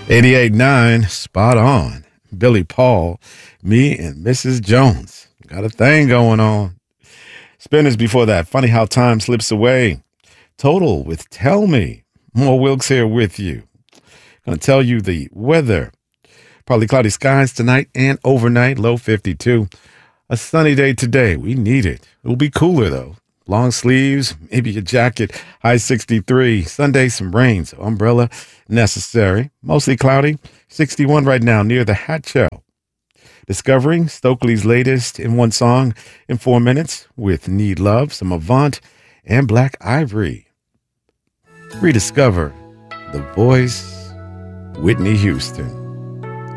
88.9, spot on. Billy Paul, me and Mrs. Jones. Got a thing going on. Spinners before that. Funny how time slips away. Total with Tell Me. More Wilkes here with you. Gonna tell you the weather. Partly cloudy skies tonight and overnight, low 52. A sunny day today. We need it. It will be cooler though. Long sleeves, maybe a jacket, high 63. Sunday, some rain, so umbrella necessary. Mostly cloudy, 61 right now near the Hatch. Discovering Stokely's latest in one song in 4 minutes with Need Love, some Avant, and Black Ivory. Rediscover the voice, Whitney Houston.